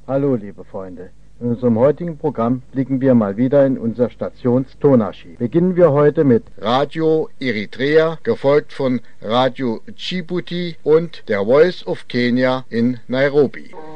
Hallo, liebe Freunde. In unserem heutigen Programm blicken wir mal wieder in unser Stationstonarchiv. Beginnen wir heute mit Radio Eritrea, gefolgt von Radio Djibouti und der Voice of Kenya in Nairobi.